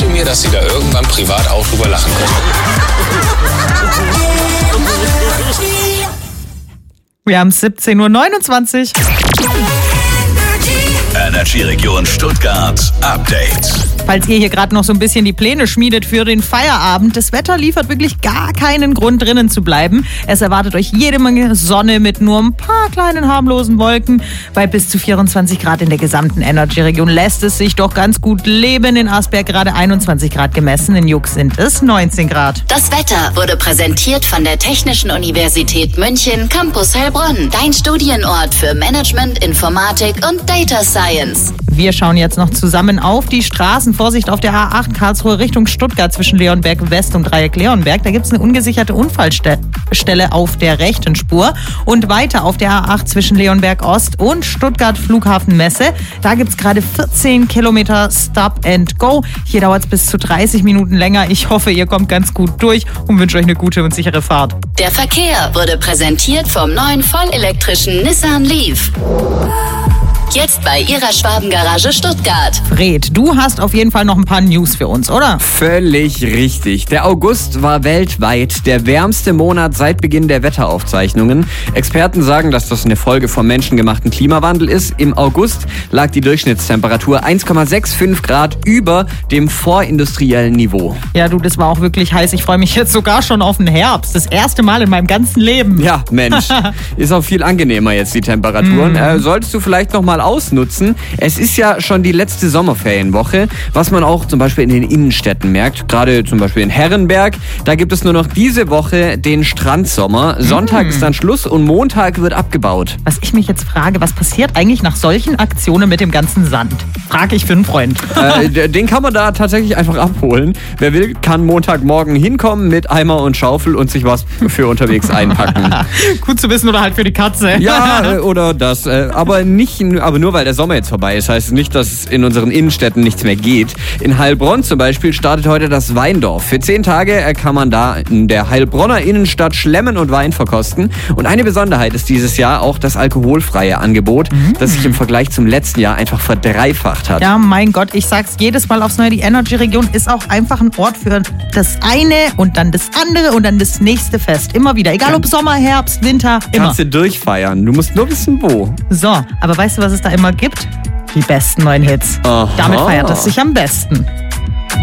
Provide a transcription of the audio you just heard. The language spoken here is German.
mir, dass Sie da irgendwann privat auch drüber lachen können. Wir haben 17:29 Uhr. Energy Region Stuttgart Update. Falls ihr hier gerade noch so ein bisschen die Pläne schmiedet für den Feierabend, das Wetter liefert wirklich gar keinen Grund, drinnen zu bleiben. Es erwartet euch jede Menge Sonne mit nur ein paar kleinen harmlosen Wolken. Bei bis zu 24 Grad in der gesamten Energy-Region lässt es sich doch ganz gut leben. In Asberg gerade 21 Grad gemessen, in Jux sind es 19 Grad. Das Wetter wurde präsentiert von der Technischen Universität München, Campus Heilbronn. Dein Studienort für Management, Informatik und Data Science. Wir schauen jetzt noch zusammen auf die Straßen. Vorsicht auf der A8 Karlsruhe Richtung Stuttgart zwischen Leonberg West und Dreieck Leonberg. Da gibt es eine ungesicherte Unfallstelle auf der rechten Spur. Und weiter auf der A8 zwischen Leonberg Ost und Stuttgart Flughafen Messe. Da gibt es gerade 14 Kilometer Stop and Go. Hier dauert es bis zu 30 Minuten länger. Ich hoffe, ihr kommt ganz gut durch und wünsche euch eine gute und sichere Fahrt. Der Verkehr wurde präsentiert vom neuen vollelektrischen Nissan Leaf. Jetzt bei Ihrer Schwabengarage Stuttgart. Fred, du hast auf jeden Fall noch ein paar News für uns, oder? Völlig richtig. Der August war weltweit der wärmste Monat seit Beginn der Wetteraufzeichnungen. Experten sagen, dass das eine Folge vom menschengemachten Klimawandel ist. Im August lag die Durchschnittstemperatur 1,65 Grad über dem vorindustriellen Niveau. Ja, du, das war auch wirklich heiß. Ich freue mich jetzt sogar schon auf den Herbst. Das erste Mal in meinem ganzen Leben. Ja, Mensch. Ist auch viel angenehmer jetzt die Temperaturen. Solltest du vielleicht noch mal ausnutzen. Es ist ja schon die letzte Sommerferienwoche, was man auch zum Beispiel in den Innenstädten merkt. Gerade zum Beispiel in Herrenberg. Da gibt es nur noch diese Woche den Strandsommer. Sonntag ist dann Schluss und Montag wird abgebaut. Was ich mich jetzt frage, was passiert eigentlich nach solchen Aktionen mit dem ganzen Sand? Frage ich für einen Freund. Den kann man da tatsächlich einfach abholen. Wer will, kann Montagmorgen hinkommen mit Eimer und Schaufel und sich was für unterwegs einpacken. Gut zu wissen, oder halt für die Katze. Ja, oder das. Aber nur weil der Sommer jetzt vorbei ist, heißt es nicht, dass in unseren Innenstädten nichts mehr geht. In Heilbronn zum Beispiel startet heute das Weindorf. Für 10 Tage kann man da in der Heilbronner Innenstadt schlemmen und Wein verkosten. Und eine Besonderheit ist dieses Jahr auch das alkoholfreie Angebot, das sich im Vergleich zum letzten Jahr einfach verdreifacht hat. Ja, mein Gott, ich sag's jedes Mal aufs Neue, die Energy-Region ist auch einfach ein Ort für das eine und dann das andere und dann das nächste Fest. Immer wieder, egal ob Sommer, Herbst, Winter, immer. Kannst du durchfeiern, du musst nur wissen, wo. So, aber weißt du, was es da immer gibt? Die besten neuen Hits. Aha. Damit feiert es sich am besten.